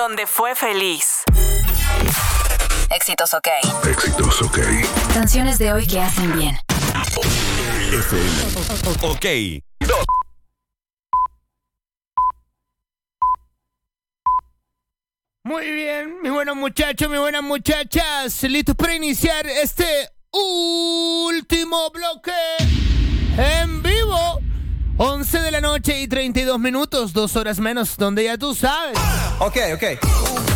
donde fue feliz. Éxitos OK. Éxitos OK. Canciones de hoy que hacen bien. FM. OK. Muy bien, mis buenos muchachos, mis buenas muchachas, listos para iniciar este último bloque en vivo. 11 de la noche y 32 minutos, 2 horas menos, donde ya tú sabes. OK.